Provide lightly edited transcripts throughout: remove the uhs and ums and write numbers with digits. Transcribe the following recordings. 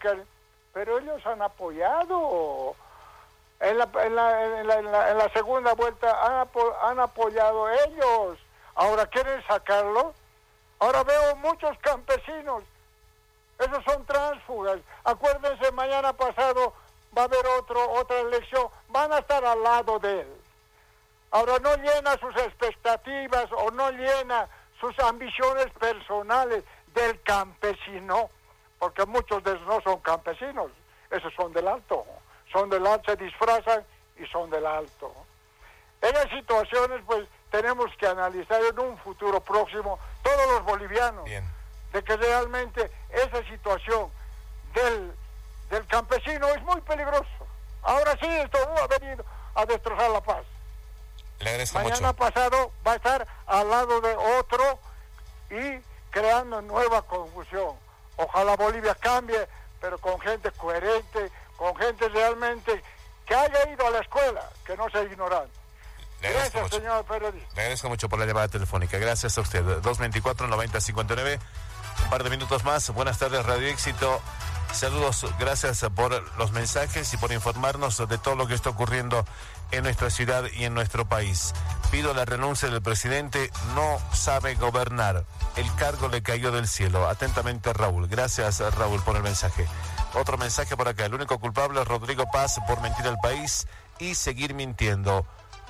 Bukele, pero ellos han apoyado. En la segunda vuelta han apoyado ellos. Ahora quieren sacarlo. Ahora veo muchos campesinos. Esos son tránsfugas. Acuérdense, mañana pasado va a haber otra elección. Van a estar al lado de él. Ahora no llena sus expectativas o no llena sus ambiciones personales del campesino, porque muchos de esos no son campesinos. Esos son del alto. Son del alto, se disfrazan y son del alto. Esas situaciones, pues, tenemos que analizar en un futuro próximo, todos los bolivianos, bien, de que realmente esa situación del campesino es muy peligroso. Ahora sí, esto ha venido a destrozar la paz. le agradezco Mañana mucho. pasado va a estar al lado de otro y creando nueva confusión. Ojalá Bolivia cambie, pero con gente coherente, con gente realmente que haya ido a la escuela, que no sea ignorante. Le agradezco Gracias, mucho. señor periodista. Le agradezco mucho por la llamada telefónica. Gracias a usted. 224-9059. Un par de minutos más. Buenas tardes, Radio Éxito. Saludos, gracias por los mensajes y por informarnos de todo lo que está ocurriendo en nuestra ciudad y en nuestro país. Pido la renuncia del presidente, no sabe gobernar. El cargo le cayó del cielo. Atentamente, Raúl. Gracias, Raúl, por el mensaje. Otro mensaje por acá. El único culpable es Rodrigo Paz por mentir al país y seguir mintiendo.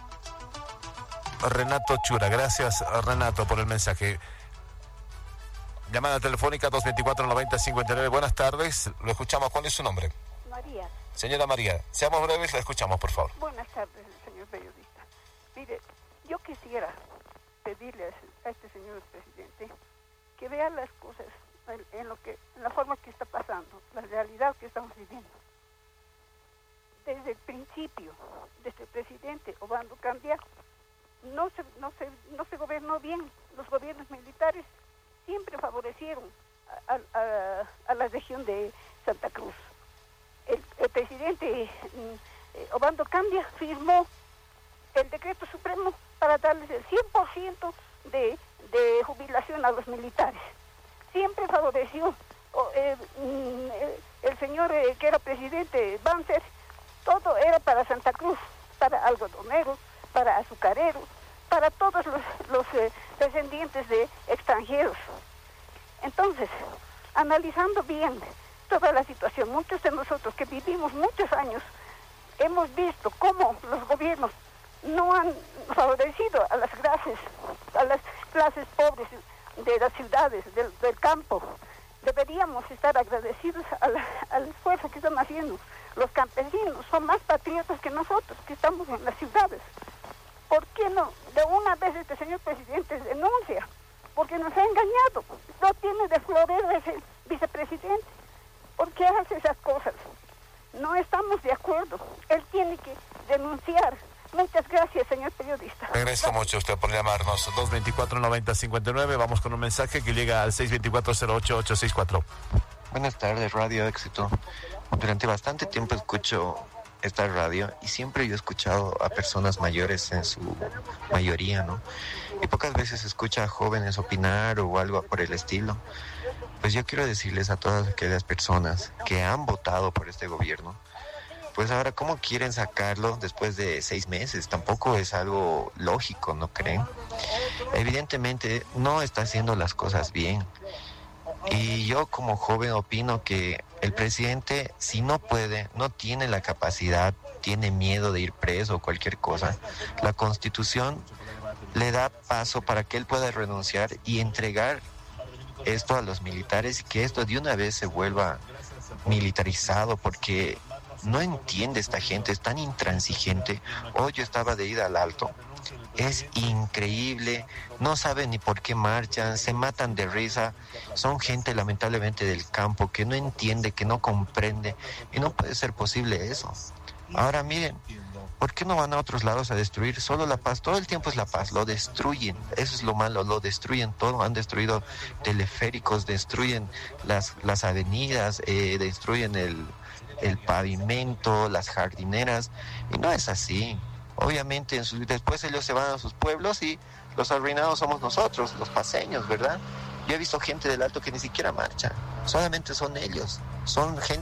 Renato Chura. Gracias, Renato, por el mensaje. Llamada telefónica 224-9059. Buenas tardes, lo escuchamos. ¿Cuál es su nombre? María. Señora María, seamos breves, la escuchamos, por favor. Buenas tardes, señor periodista. Mire, yo quisiera pedirle a este señor presidente que vea las cosas en la forma que está pasando, la realidad que estamos viviendo. Desde el principio, desde el presidente Obando Candia, no se gobernó bien. Los gobiernos militares siempre favorecieron a la región de Santa Cruz. El presidente Obando Candia firmó el decreto supremo para darles el 100% de jubilación a los militares. Siempre favoreció el señor que era presidente Banzer, todo era para Santa Cruz, para algodoneros, para azucareros, para todos los descendientes de extranjeros. Entonces, analizando bien toda la situación, muchos de nosotros que vivimos muchos años, hemos visto cómo los gobiernos no han favorecido a las clases pobres de las ciudades, del campo. Deberíamos estar agradecidos al esfuerzo que están haciendo. Los campesinos son más patriotas que nosotros, que estamos en las ciudades. ¿Por qué no? De una vez este señor presidente denuncia, porque nos ha engañado. No tiene de florero ese vicepresidente. ¿Por qué hace esas cosas? No estamos de acuerdo. Él tiene que denunciar. Muchas gracias, señor periodista. Le agradezco mucho a usted por llamarnos. 224-9059. Vamos con un mensaje que llega al 624-08864. Buenas tardes, Radio Éxito. Durante bastante tiempo escucho esta radio y siempre yo he escuchado a personas mayores en su mayoría, ¿no? Y pocas veces se escucha a jóvenes opinar o algo por el estilo. Pues yo quiero decirles a todas aquellas personas que han votado por este gobierno, pues ahora, ¿cómo quieren sacarlo después de 6 meses? Tampoco es algo lógico, ¿no creen? Evidentemente no está haciendo las cosas bien. Y yo como joven opino que el presidente, si no puede, no tiene la capacidad, tiene miedo de ir preso o cualquier cosa, la Constitución le da paso para que él pueda renunciar y entregar esto a los militares y que esto de una vez se vuelva militarizado, porque no entiende esta gente, es tan intransigente. Hoy yo estaba de ida al Alto, es increíble, no saben ni por qué marchan, se matan de risa, son gente lamentablemente del campo que no entiende, que no comprende, y no puede ser posible eso. Ahora miren, ¿por qué no van a otros lados a destruir solo la paz? Todo el tiempo es la paz, lo destruyen, eso es lo malo, lo destruyen todo, han destruido teleféricos, destruyen las avenidas, destruyen el pavimento, las jardineras, y no es así. Obviamente después ellos se van a sus pueblos y los arruinados somos nosotros, los paseños, ¿verdad? Yo he visto gente del Alto que ni siquiera marcha, solamente son ellos, son gente